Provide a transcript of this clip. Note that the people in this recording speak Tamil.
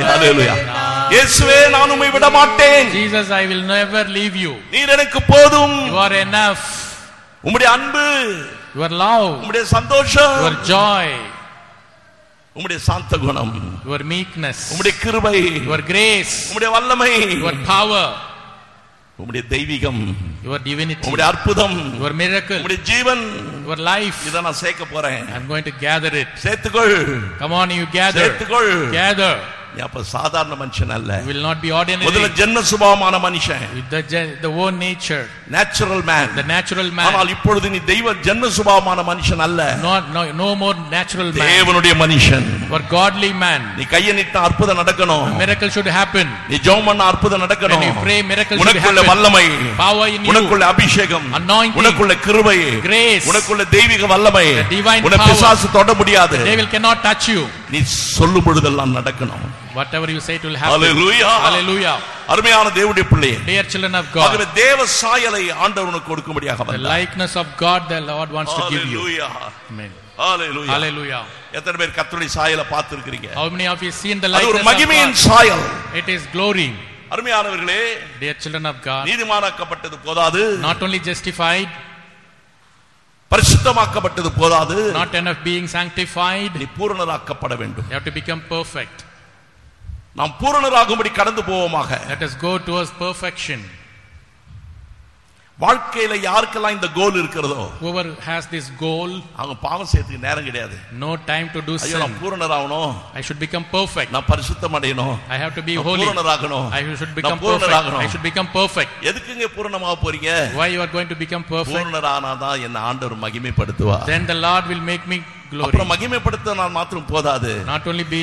ஹalleluya. இயேசுவே நான் உம்மை விட மாட்டேன். Jesus, I will never leave you. நீர் எனக்கு போதும். You are enough. உம்முடைய அன்பு, Your love, உம்முடைய சந்தோஷம், your joy, உம்முடைய சாந்த குணம், your meekness, உம்முடைய கிருபை, your grace, உம்முடைய வல்லமை, your power, உம்முடைய தெய்வீகம், your divinity, உம்முடைய அற்புதம், your miracle, உம்முடைய ஜீவன், your life. இத நான் சேர்க்க போறேன். I'm going to gather it. சேர்த்துக்கொள். Come on, you gather. சேர்த்துக்கொள். Gather. நீ அப்ப சாதாரண மனுஷன் அல்ல. You will not be ordinary. முதல்ல ஜென்ம சுபாவமான மனுஷன். The own nature. Natural man. The natural man. ஆனால் இப்பொழுது நீ தெய்வ ஜென்ம சுபாவமான மனுஷன் அல்ல. No more natural man. தேவனுடைய மனுஷன். For godly man. நீ கையை நீட்ட அற்புதம் நடக்கணும். Miracle should happen. நீ ஜெபம் பண்ண அற்புதம் நடக்கணும். When you pray, miracle should happen. உனக்குள்ள வல்லமை, power in you, உனக்குள்ள அபிஷேகம், anointing, உனக்குள்ள கிருபை, grace, உனக்குள்ள தெய்வீக வல்லமை, divine உன்னை power. பிசாசு தொட முடியாது. The devil cannot touch you. நீ சொல்லும் பொழுதெல்லாம் நடக்கணும். Whatever you say it will happen. Hallelujah. Hallelujah. அருமையான தேவனுடைய பிள்ளையே, Dear children of God, ஆகவே தேவ சாயலை ஆண்டவர் உனக்கு கொடுக்கும்படியாக the வந்தார். likeness of God the Lord wants to give you. Hallelujah. Amen. Hallelujah. Hallelujah. எத்தனை பேர் கர்த்தருடைய சாயலை பார்த்திருக்கீங்க? How many of you seen the அது ஒரு likeness of மகிமையின் God? சாயல். It is glory. அருமையானவர்களே, Dear children of God, நீதிமானாக்கப்பட்டது போதாது, not only justified, பரிசுத்தமாக்கப்பட்டது போதாது, not enough being sanctified, நீ பூரணராக்கப்பட வேண்டும். you have to become perfect. நாம் பூரணராகும்படி கடந்து போவோமாக. Let us go towards perfection. வாழ்க்கையில யாருக்கெல்லாம் இந்த கோல் இருக்கிறதோ, Whoever has this goal, அவங்க பாவம் செய்யறதுக்கு நேரம் கிடையாது. no time to do ஐயோ நான் sin. பூரணராகணும், I should become perfect. நான் பரிசுத்தம் அடையணும், I have to be நான் holy. பூரணராகணும், I should become நான் பூரணராகணும். perfect. I should become perfect. எதுக்குங்க பூரணமாக போறீங்க? Why you are going to become perfect? பூரணரானாதான் என்ன ஆண்டவர் மகிமைப்படுத்துவார். Then the Lord will make me glory. அப்புறம் மகிமைப்படுத்த நான் மாத்திரம் போதாது, Not only be